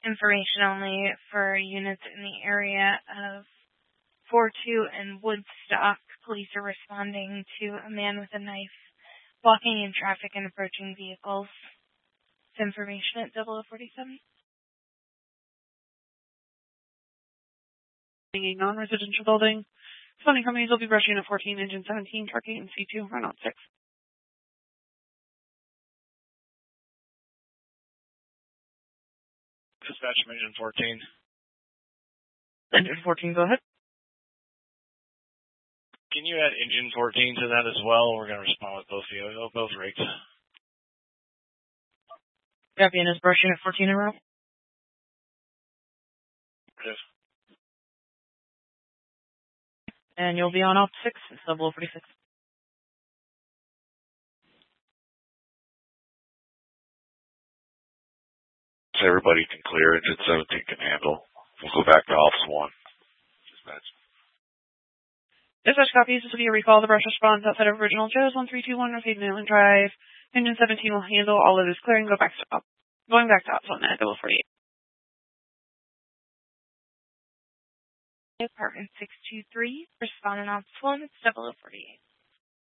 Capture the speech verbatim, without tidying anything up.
Information only for units in the area of four two and Woodstock. Police are responding to a man with a knife blocking in traffic and approaching vehicles. It's information at double oh forty-seven. A non-residential building. Responding companies will be brushing at fourteen, engine seventeen, truck eight, and C two, run out six. Dispatch from engine fourteen. Engine fourteen, go ahead. Can you add engine fourteen to that as well? We're going to respond with both the both rigs. Champion is brushing at fourteen in row. Yes. And you'll be on off six, double oh forty-six. So everybody can clear, engine seventeen can handle. We'll go back to office one. Dispatch. Dispatch copies. This will be a recall. The brush response outside of Original Joe's one three two one North Hayden Island Drive. Engine seventeen will handle all of this clearing. Go back to up. Going back to office one at double forty-eight. Apartment six two three, responding office one, it's double oh forty-eight.